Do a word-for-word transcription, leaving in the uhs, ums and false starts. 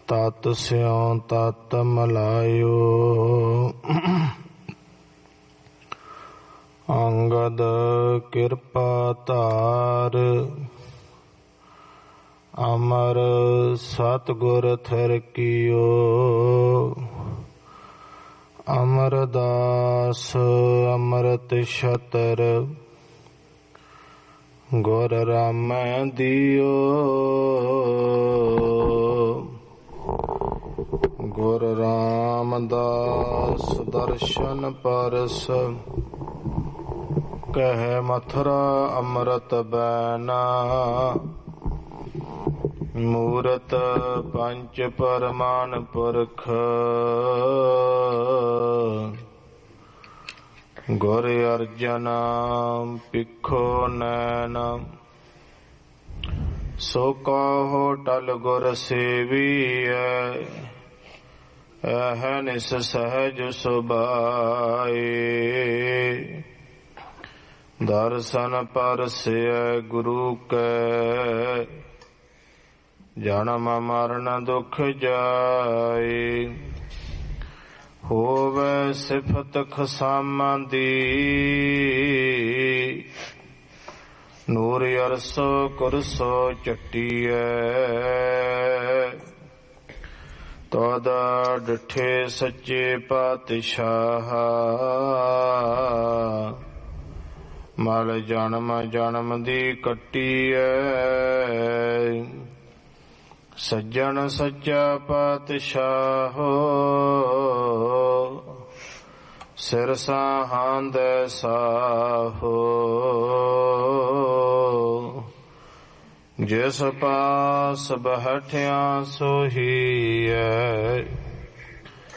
ਤਤ ਸਿਉ ਤਤ ਮਲਾਇਓ। ਅੰਗਦ ਕਿਰਪਾ ਧਾਰ ਅਮਰ ਸਤਿਗੁਰ ਥਿਰ ਕੀਓ। ਅਮਰਦਾਸ ਅੰਮ੍ਰਿਤ ਛਤਰ ਗੁਰ ਰਾਮੈ ਦਿਓ। ਗੁਰ ਰਾਮਦਾਸ ਦਰਸ਼ਨ ਪਰਸ ਕਹਿ ਮਥੁਰਾ ਅੰਮ੍ਰਿਤ ਬੈਨਾ। ਮੂਰਤ ਪੰਚ ਪਰਮਾਨ ਪੁਰਖ ਗੁਰ ਅਰਜਨ ਪਿੱਖੋ ਨੈਨ। ਸੋ ਕਹੋ ਟਲ ਗੁਰ ਸੇਵੀਐ ਅਹਨਿਸ ਸਹਿਜ ਸੁਭਾਏ। ਦਰਸ਼ਨ ਪਰਸੈ ਗੁਰੂ ਕੈ ਜਨਮ ਮਰਨ ਦੁਖ ਜਾਏ। ਹੋਵੇ ਸਿਫਤ ਖਸਾਮਾਂ ਦੀ ਨੂਰ ਅਰਸੋ ਕੁਰਸੋ ਚੱਟੀਐ। ਤਦ ਡਿਠੇ ਸੱਚੇ ਪਾਤਸ਼ਾਹ ਮਲ ਜਨਮ ਜਨਮ ਦੀ ਕੱਟੀਐ। ਸੱਜਣ ਸੱਚਾ ਪਾਤਸ਼ਾਹੋ ਸਿਰ ਸਾਹਾਂਦੈ ਸਾਹੋ। ਜਿਸ ਪਾਸ ਬਹਿਠਿਆ ਸੋਹੀਐ